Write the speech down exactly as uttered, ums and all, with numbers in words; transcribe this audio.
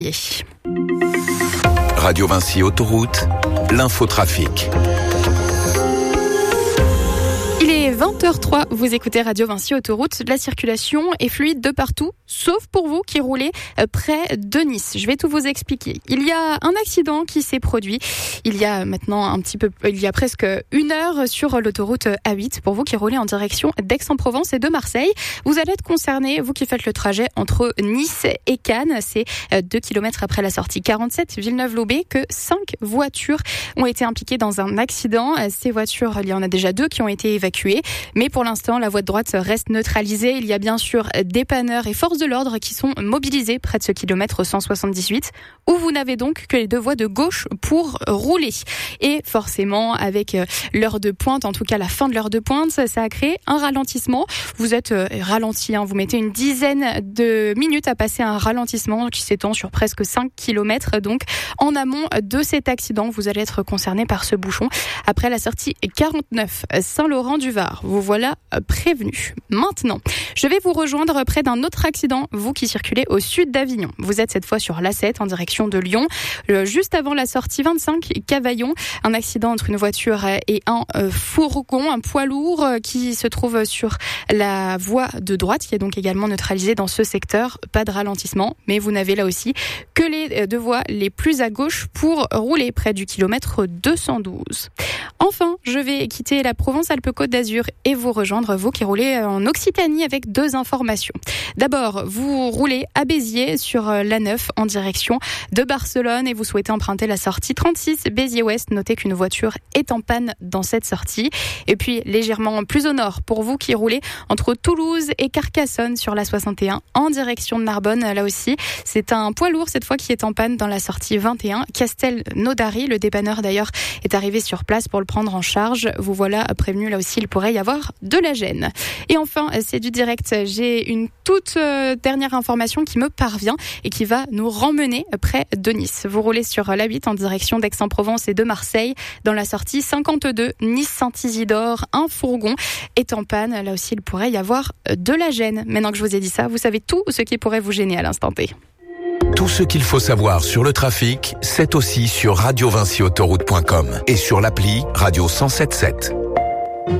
Radio Vinci Autoroute, l'infotrafic. Il est vingt heures zéro trois, vous écoutez Radio Vinci Autoroute. La circulation est fluide de partout, sauf pour vous qui roulez près de Nice. Je vais tout vous expliquer. Il y a un accident qui s'est produit il y a maintenant un petit peu, il y a presque une heure sur l'autoroute A huit. Pour vous qui roulez en direction d'Aix-en-Provence et de Marseille, vous allez être concernés, vous qui faites le trajet entre Nice et Cannes. C'est deux kilomètres après la sortie quarante-sept Villeneuve-Loubet que cinq voitures ont été impliquées dans un accident. Ces voitures, il y en a déjà deux qui ont été évacuées. Mais pour l'instant, la voie de droite reste neutralisée. Il y a bien sûr dépanneurs et forces de l'ordre qui sont mobilisés près de ce kilomètre cent soixante-dix-huit, où vous n'avez donc que les deux voies de gauche pour rouler. Et forcément, avec l'heure de pointe, en tout cas la fin de l'heure de pointe, ça a créé un ralentissement. Vous êtes ralenti, hein, vous mettez une dizaine de minutes à passer un ralentissement qui s'étend sur presque cinq kilomètres. Donc, en amont de cet accident, vous allez être concerné par ce bouchon. Après la sortie quarante-neuf Saint-Laurent-du-Var, vous voilà prévenu. Maintenant, je vais vous rejoindre près d'un autre accident, vous qui circulez au sud d'Avignon. Vous êtes cette fois sur l'A sept en direction de Lyon, juste avant la sortie vingt-cinq Cavaillon. Un accident entre une voiture et un fourgon, un poids lourd qui se trouve sur la voie de droite, qui est donc également neutralisée dans ce secteur. Pas de ralentissement, mais vous n'avez là aussi que les deux voies les plus à gauche pour rouler près du kilomètre deux cent douze. Enfin, je vais quitter la Provence-Alpes-Côte d'Azur et vous rejoindre, vous qui roulez en Occitanie, avec deux informations. D'abord, vous roulez à Béziers sur l'A neuf en direction de Barcelone et vous souhaitez emprunter la sortie trente-six Béziers-Ouest. Notez qu'une voiture est en panne dans cette sortie. Et puis, légèrement plus au nord, pour vous qui roulez entre Toulouse et Carcassonne sur l'A soixante et un en direction de Narbonne. Là aussi, c'est un poids lourd cette fois qui est en panne dans la sortie vingt et un Castelnaudary. Le dépanneur d'ailleurs est arrivé sur place pour le prendre en charge. Vous voilà prévenu, là aussi il pourrait y avoir de la gêne. Et enfin, c'est du direct. J'ai une toute dernière information qui me parvient et qui va nous remmener près de Nice. Vous roulez sur l'A huit en direction d'Aix-en-Provence et de Marseille. Dans la sortie cinquante-deux Nice-Saint-Isidore, un fourgon est en panne. Là aussi il pourrait y avoir de la gêne. Maintenant que je vous ai dit ça, vous savez tout ce qui pourrait vous gêner à l'instant T. Tout ce qu'il faut savoir sur le trafic, c'est aussi sur radio vinci autoroute point com et sur l'appli Radio cent soixante-dix-sept.